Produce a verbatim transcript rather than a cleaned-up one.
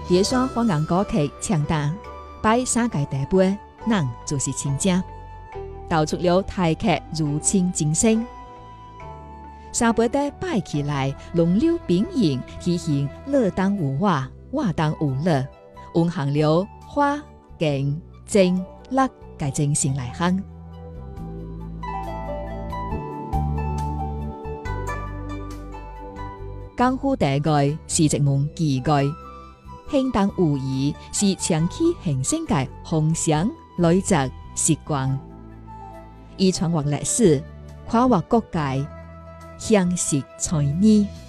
别山花岩歌曲唱单，摆三界地杯，人就是亲家，道出了台客如亲精神。三杯底摆起来，龙流并涌，体现乐当有我，我当有乐，蕴含了花、景、正、乐嘅精神内涵。江湖地界是一门技艺，兴当有意是长期形成嘅风尚、礼则、习惯，以传阅历史，跨越各界，享食才艺。